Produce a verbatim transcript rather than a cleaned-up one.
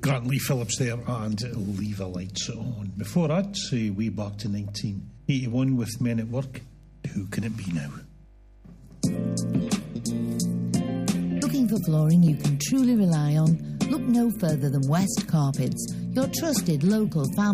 Grant Lee Phillips there and Leave the Lights On. Before that, say way back to nineteen eighty-one with Men at Work. Who Can It Be Now? Looking for flooring you can truly rely on? Look no further than West Carpets, your trusted local family